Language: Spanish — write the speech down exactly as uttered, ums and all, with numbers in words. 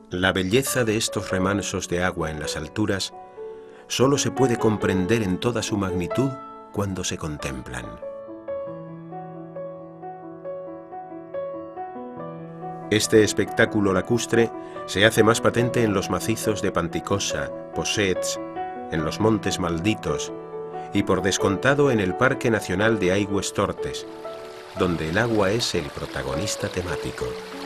La belleza de estos remansos de agua en las alturas solo se puede comprender en toda su magnitud cuando se contemplan. Este espectáculo lacustre se hace más patente en los macizos de Panticosa, Possets, en los Montes Malditos y por descontado en el Parque Nacional de Aigües Tortes, donde el agua es el protagonista temático.